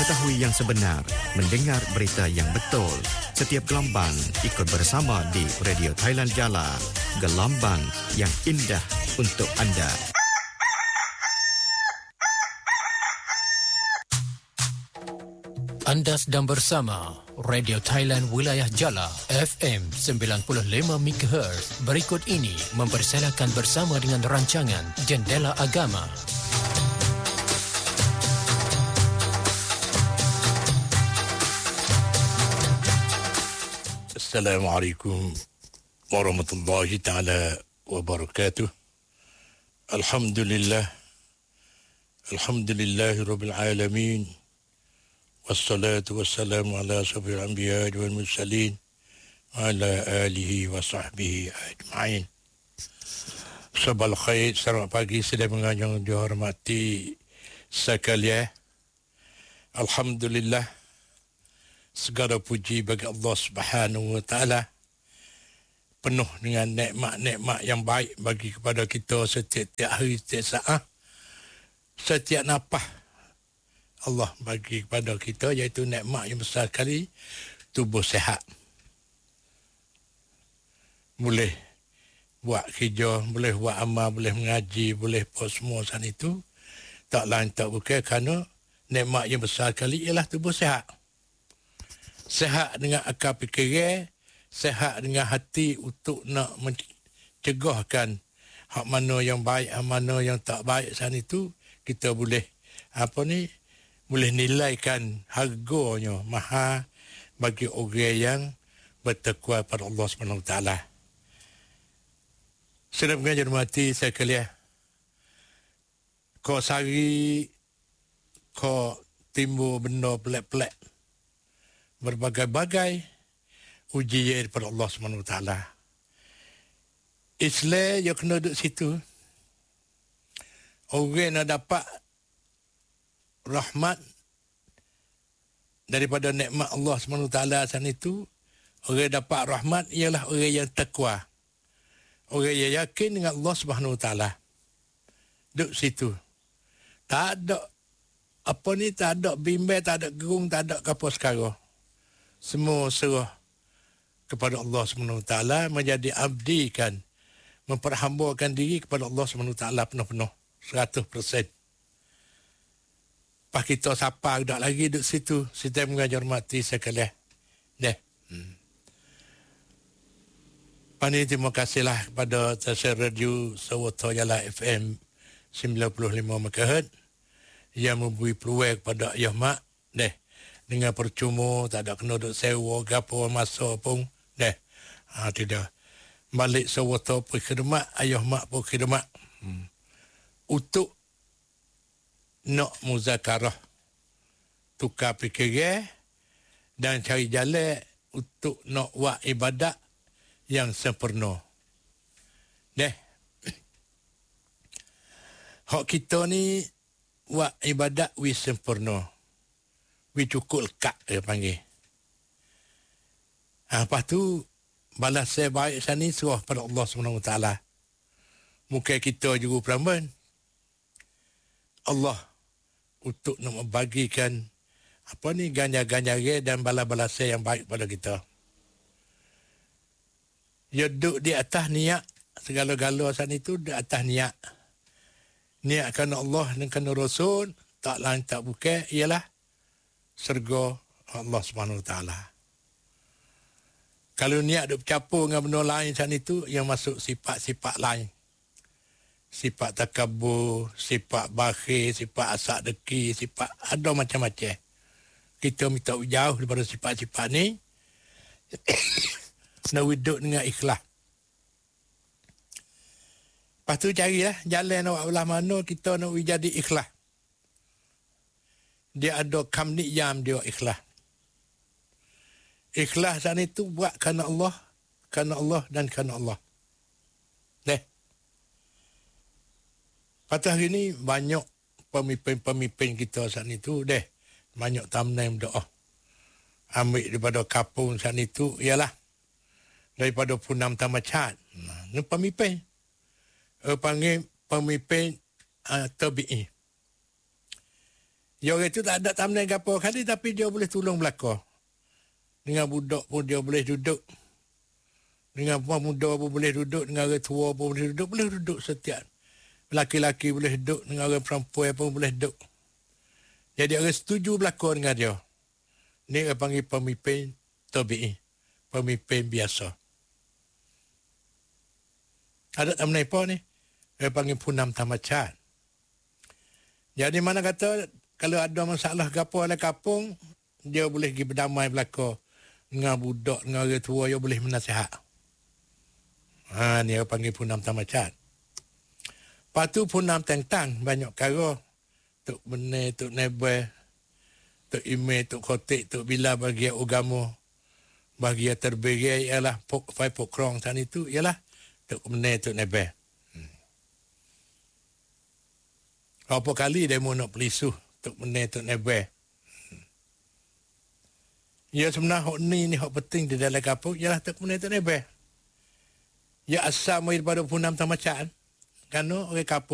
mengetahui yang sebenar, mendengar berita yang betul. Setiap gelambang ikut bersama di Radio Thailand Jala. Gelambang yang indah untuk anda. Anda sedang bersama Radio Thailand Wilayah Jala FM 95 MHz. Berikut ini mempersilakan bersama dengan rancangan Jendela Agama. Assalamualaikum warahmatullahi ta'ala wabarakatuh. Alhamdulillah. Alhamdulillahi rabbil alamin. Wassalatu wassalamu ala asyrafil anbiya wal mursalin wa ala alihi wa sahbihi ajma'in. Sabal khair, selamat pagi sedang yang dihormati sekalian. Alhamdulillah. Segala puji bagi Allah Subhanahu wa taala, penuh dengan nikmat-nikmat yang baik bagi kepada kita setiap hari, setiap saat, setiap nafas. Allah bagi kepada kita iaitu nikmat yang besar sekali, tubuh sihat. Boleh buat kerja, boleh buat amal, boleh mengaji, boleh buat semua sana itu. Tak lain tak bukan kerana nikmat yang besar sekali ialah tubuh sihat. Sehat dengan akal fikiran, sehat dengan hati untuk nak mencegahkan hak mana yang baik, hak mana yang tak baik sana itu, kita boleh boleh nilaikan harganya mahal bagi orang yang bertakwa pada Allah Subhanahu Wa Taala. Sedang mengajar mati saya kalian. Kau sari, kau timbul benda pelak-pelak. Berbagai-bagai ujian daripada Allah Subhanahu Wa Taala. Islam yang kena duduk situ. Orang nak dapat rahmat daripada nikmat Allah Subhanahu Wa Taala sana itu, orang dapat rahmat ialah orang yang takwa. Orang yang yakin dengan Allah Subhanahu Wa Taala. Duduk situ. Tak ada tak ada bimbang, tak ada gerung, tak ada apa sekarang. Semua serah kepada Allah SWT, menjadi abdi kan, memperhambakan diri kepada Allah SWT penuh-penuh, 100%. Pas kita sapa dak lagi duduk situ, kita mengajar mati sekalian. Pani terima kasihlah kepada stesen radio Sawata Jala FM 95 MHz yang memberi peluang kepada ayah mak dengan percuma, tak ada kena duk sewa gapo masa pun tidak. Balik Sawata pun khidmat, ayah mak pun khidmat untuk nak muzakarah, tukar fikiran dan cari jalan untuk nak buat ibadat yang sempurna. Hak kita ni buat ibadat wi sempurna. Wi cukup lekat dia panggil. Lepas tu balas saya baik sana serah pada Allah SWT. Mungkin kita juga peramban Allah untuk nak membagikan ganjar-ganjar dan balas-balas saya yang baik pada kita. Ya duduk di atas niat, segala-gala sana itu di atas niat. Niat kerana Allah dan kerana Rasul, tak lain tak bukan ialah syurga Allah Subhanahu Wa Taala. Kalau niat duk bercampur dengan benda lain sana itu, yang masuk sifat-sifat lain. Sifat takabur, sifat bakhil, sifat asak deki, sifat ada macam-macam. Kita minta jauh daripada sifat-sifat ni. Nak hidup dengan ikhlas. Lepas tu carilah jalan nak buat belah mana kita nak jadi ikhlas. Dia ada kamniyam dia ikhlas. Ikhlas sana itu buat kerana Allah dan kerana Allah. Pada hari ini banyak pemimpin-pemimpin kita sana itu banyak thumbnail doa. Ambil daripada kapung sana itu ialah daripada Punam Tamacat. Ini pemimpin. Panggil pemimpin tabi'i. Ya orang itu tak ada tamnai gapo kali tapi dia boleh tolong belaka. Dengan budak pun dia boleh duduk. Dengan puan muda pun boleh duduk, dengan orang tua pun boleh duduk setiap. Laki-laki boleh duduk, dengan orang perempuan pun boleh duduk. Jadi orang setuju belaka dengan dia. Ni orang panggil pemimpin tabi'i, pemimpin biasa. Ada tamnai apa ni? Orang panggil punam tamacat. Jadi mana kata kalau ada masalah gapo dalam kampung, dia boleh pergi berdamai belaka dengan budak, dengan orang tua, dia boleh menasihat. Ni orang panggil punam tamacat. Lepas tu punam tentang banyak kara. Tok benih, tok nebel, tok email, tok kotik, tok bila bagi agama. Bagi terberai ialah fai pokrong sana itu ialah tok benih, tok nebel. Berapa kali dia mau nak pelisuh tok benih, tok nebel. Ya sebenarnya hak ni hak penting di dalam kampung ialah tok benih, tok nebel. Ya asal mai daripada punam tamacat. Kerana orang kampung